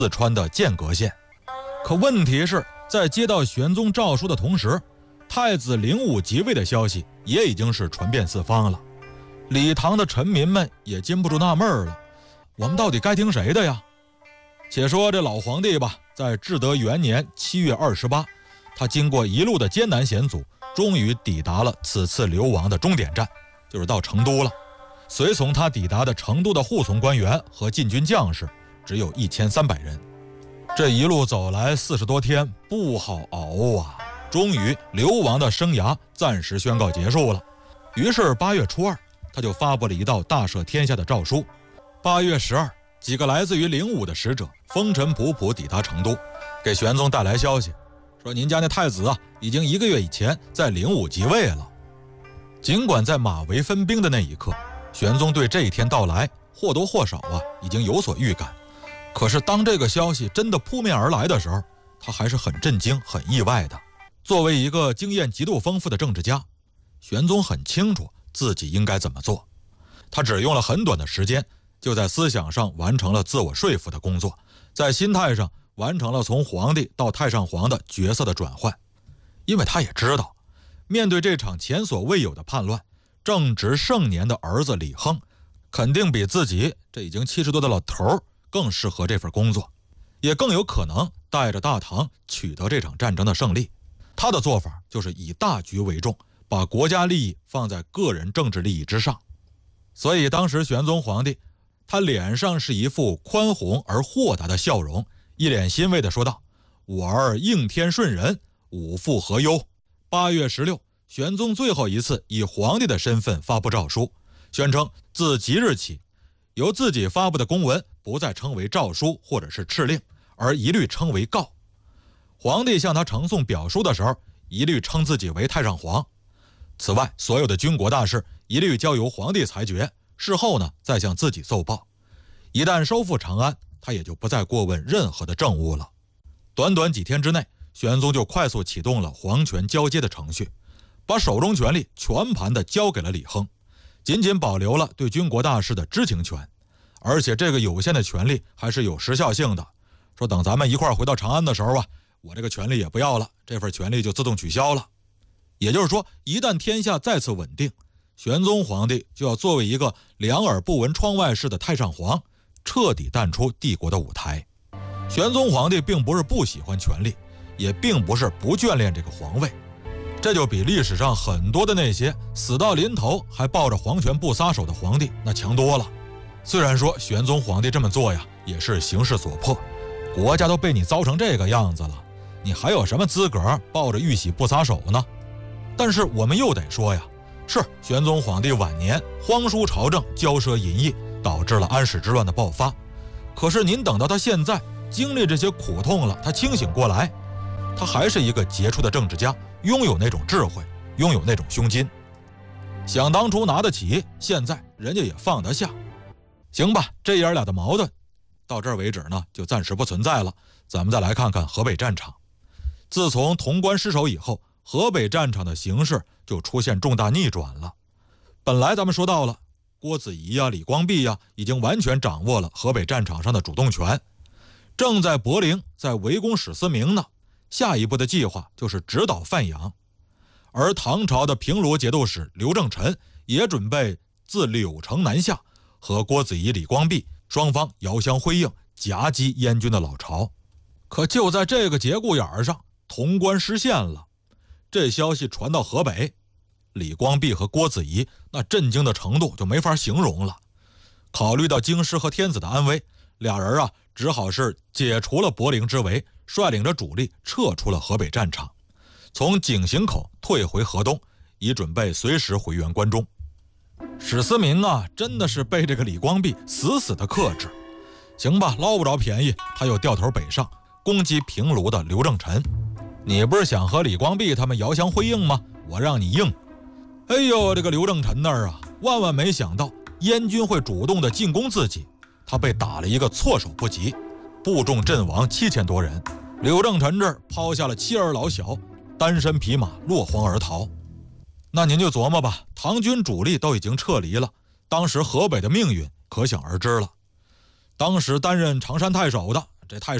四川的剑阁县。可问题是，在接到玄宗诏书的同时，太子灵武即位的消息也已经是传遍四方了。李唐的臣民们也禁不住纳闷了，我们到底该听谁的呀？且说这老皇帝吧，在至德元年7月28，他经过一路的艰难险阻，终于抵达了此次流亡的终点站，就是到成都了。随从他抵达的成都的护从官员和禁军将士只有1300人。这一路走来40多天，不好熬啊！终于流亡的生涯暂时宣告结束了。于是8月初2，他就发布了一道大赦天下的诏书。8月12，几个来自于灵武的使者风尘仆仆抵达成都，给玄宗带来消息，说您家那太子啊，已经1个月以前在灵武即位了。尽管在马嵬分兵的那一刻，玄宗对这一天到来或多或少已经有所预感，可是当这个消息真的扑面而来的时候，他还是很震惊很意外的。作为一个经验极度丰富的政治家，玄宗很清楚自己应该怎么做。他只用了很短的时间，就在思想上完成了自我说服的工作，在心态上完成了从皇帝到太上皇的角色的转换。因为他也知道，面对这场前所未有的叛乱，正值盛年的儿子李亨肯定比自己这已经70多的老头更适合这份工作，也更有可能带着大唐取得这场战争的胜利。他的做法就是以大局为重，把国家利益放在个人政治利益之上。所以当时玄宗皇帝，他脸上是一副宽宏而豁达的笑容，一脸欣慰地说道：我儿应天顺人，吾父何忧。8月16，玄宗最后一次以皇帝的身份发布诏书，宣称自即日起，由自己发布的公文不再称为诏书或者是敕令，而一律称为告。皇帝向他呈送表书的时候，一律称自己为太上皇。此外，所有的军国大事一律交由皇帝裁决，事后呢再向自己奏报。一旦收复长安，他也就不再过问任何的政务了。短短几天之内，玄宗就快速启动了皇权交接的程序，把手中权力全盘的交给了李亨，仅仅保留了对军国大事的知情权，而且这个有限的权力还是有时效性的。说等咱们一块儿回到长安的时候我这个权力也不要了，这份权力就自动取消了。也就是说，一旦天下再次稳定，玄宗皇帝就要作为一个两耳不闻窗外事的太上皇，彻底淡出帝国的舞台。玄宗皇帝并不是不喜欢权力，也并不是不眷恋这个皇位，这就比历史上很多的那些死到临头还抱着皇权不撒手的皇帝那强多了。虽然说玄宗皇帝这么做也是形势所迫，国家都被你糟成这个样子了，你还有什么资格抱着玉玺不撒手呢？但是我们又得说是玄宗皇帝晚年荒疏朝政，骄奢淫逸，导致了安史之乱的爆发。可是您等到他现在经历这些苦痛了，他清醒过来，他还是一个杰出的政治家，拥有那种智慧，拥有那种胸襟。想当初拿得起，现在人家也放得下。行吧，这爷俩的矛盾到这儿为止呢，就暂时不存在了。咱们再来看看河北战场。自从潼关失守以后，河北战场的形势就出现重大逆转了。本来咱们说到了，郭子仪李光弼已经完全掌握了河北战场上的主动权，正在博陵在围攻史思明呢。下一步的计划就是直捣范阳，而唐朝的平卢节度使刘正臣也准备自柳城南下，和郭子仪、李光弼双方遥相辉映，夹击燕军的老巢。可就在这个节骨眼上，潼关失陷了。这消息传到河北，李光弼和郭子仪那震惊的程度就没法形容了。考虑到京师和天子的安危，俩人只好是解除了博陵之围，率领着主力撤出了河北战场，从井陉口退回河东，以准备随时回援关中。史思明真的是被这个李光弼死死的克制。行吧，捞不着便宜，他又掉头北上，攻击平卢的刘正臣。你不是想和李光弼他们遥相辉映吗？我让你应。哎呦，这个刘正臣那儿万万没想到燕军会主动的进攻自己，他被打了一个措手不及，部众阵亡7000多人。刘正臣这儿抛下了妻儿老小，单身匹马落荒而逃。那您就琢磨吧，唐军主力都已经撤离了，当时河北的命运可想而知了。当时担任常山太守的这太